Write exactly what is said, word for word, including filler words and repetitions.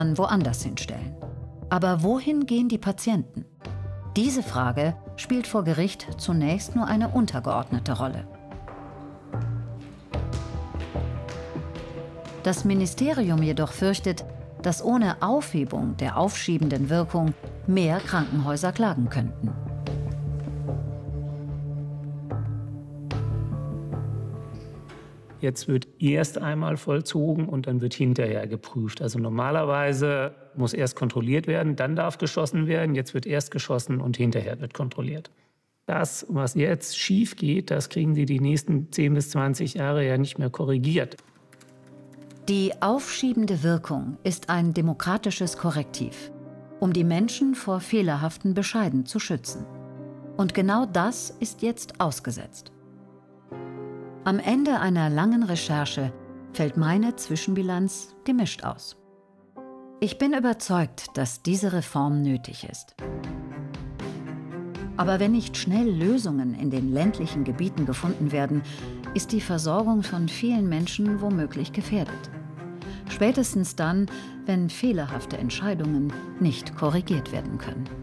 woanders hinstellen. Aber wohin gehen die Patienten? Diese Frage spielt vor Gericht zunächst nur eine untergeordnete Rolle. Das Ministerium jedoch fürchtet, dass ohne Aufhebung der aufschiebenden Wirkung mehr Krankenhäuser klagen könnten. Jetzt wird erst einmal vollzogen und dann wird hinterher geprüft. Also normalerweise muss erst kontrolliert werden, dann darf geschossen werden. Jetzt wird erst geschossen und hinterher wird kontrolliert. Das, was jetzt schief geht, das kriegen Sie die nächsten zehn bis zwanzig Jahre ja nicht mehr korrigiert. Die aufschiebende Wirkung ist ein demokratisches Korrektiv, um die Menschen vor fehlerhaften Bescheiden zu schützen. Und genau das ist jetzt ausgesetzt. Am Ende einer langen Recherche fällt meine Zwischenbilanz gemischt aus. Ich bin überzeugt, dass diese Reform nötig ist. Aber wenn nicht schnell Lösungen in den ländlichen Gebieten gefunden werden, ist die Versorgung von vielen Menschen womöglich gefährdet. Spätestens dann, wenn fehlerhafte Entscheidungen nicht korrigiert werden können.